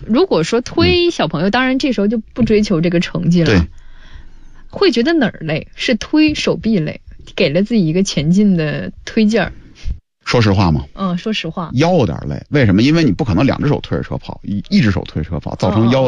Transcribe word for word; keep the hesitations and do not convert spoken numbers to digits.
如果说推小朋友，嗯、当然这时候就不追求这个成绩了。 对。 会觉得哪儿累？是推手臂累，给了自己一个前进的推劲儿。 说实话嘛， 嗯，说实话， 腰有点累。为什么？因为你不可能两只手推着车跑，一一只手推着车跑，造成腰。